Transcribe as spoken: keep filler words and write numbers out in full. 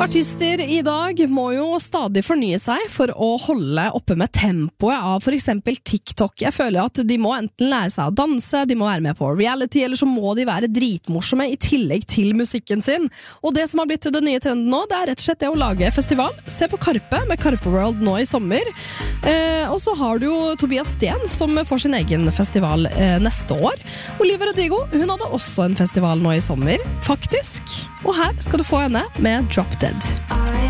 Artister i dag må jo stadig fornye seg for å holde oppe med tempoet av for eksempel TikTok. Jeg føler at de må enten lære seg å danse, de må være med på reality, eller så må de være dritmorsomme i tillegg til musikken sin. Og det som har blitt den nye trenden nå, det er rett og slett det å lage festival. Se på Karpe med Karpe World nå i sommer. Eh, og så har du jo Tobias Sten som får sin egen festival eh, neste år. Olivia Rodrigo, hun hadde også en festival nå i sommer, faktisk. Og her skal du få henne med Drop Dead.